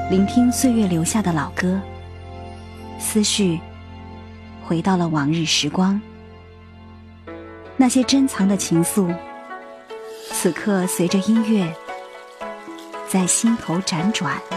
聆听岁月留下的老歌，思绪回到了往日时光。那些珍藏的情愫，此刻随着音乐在心头辗转。